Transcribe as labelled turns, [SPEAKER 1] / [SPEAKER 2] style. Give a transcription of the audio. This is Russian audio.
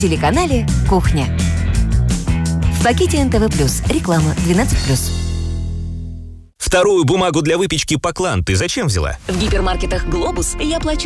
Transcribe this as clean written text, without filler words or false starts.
[SPEAKER 1] телеканале «Кухня». В пакете НТВ+. Реклама 12+.
[SPEAKER 2] Вторую бумагу для выпечки Поклан ты зачем взяла?
[SPEAKER 3] В гипермаркетах «Глобус» я плачу